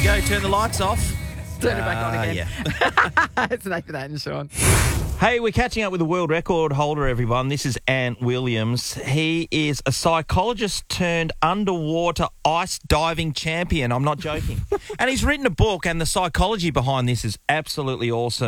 go. Turn the lights off. Turn it back on again. Yeah. It's Nathan Atten, Sean. Hey, we're catching up with the world record holder, everyone. This is Ant Williams. He is a psychologist turned underwater ice diving champion. I'm not joking. And he's written a book, and the psychology behind this is absolutely awesome.